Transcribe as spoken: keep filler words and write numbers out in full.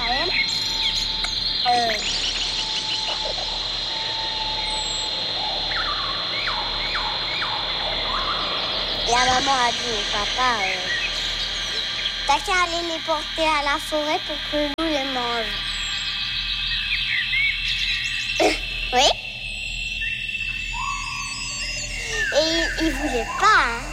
elle. Euh... La maman a dit au papa, euh, t'as qu'à aller les porter à la forêt pour que le loup les mange. Oui. Et il, il voulait pas, hein.